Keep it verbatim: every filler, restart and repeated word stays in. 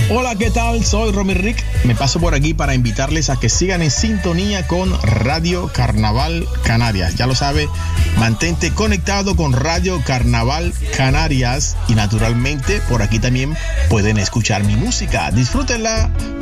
Hola, ¿qué tal? Soy Romy Rick. Me paso por aquí para invitarles a que sigan en sintonía con Radio Carnaval Canarias. Ya lo sabe, mantente conectado con Radio Carnaval Canarias y naturalmente por aquí también pueden escuchar mi música. Disfrútenla